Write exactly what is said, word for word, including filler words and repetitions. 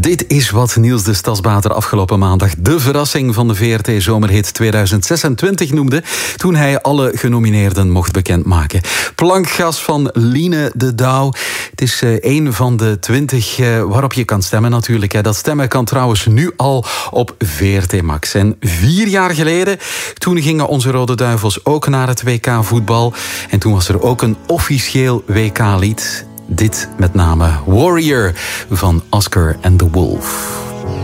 Dit is wat Niels de Stadsbater afgelopen maandag de verrassing van de V R T Zomerhit tweeduizend zesentwintig noemde, toen hij alle genomineerden mocht bekendmaken. Plankgas van Line de Douw. Het is uh, een van de twintig uh, waarop je kan stemmen natuurlijk. Hè. Dat stemmen kan trouwens nu al op V R T Max. En vier jaar geleden, toen gingen onze Rode Duivels ook naar het W K voetbal. En toen was er ook een officieel W K-lied. Dit met name Warrior van Oscar and the Wolf.